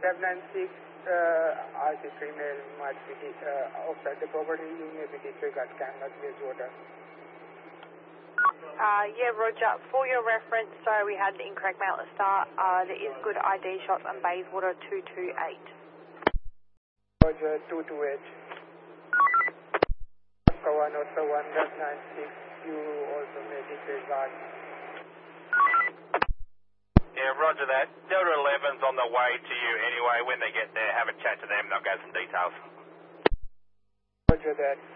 796, RC female might be outside the property. You may be disregard cannot be order. Yeah, Roger. For your reference, so we had the incorrect mail at the start. There is good ID shots on Bayswater 228. Roger 228. Oscar 101.96. You also may disregard. Yeah, roger that. Delta 11's on the way to you anyway. When they get there, have a chat to them. They'll go some details. Roger that.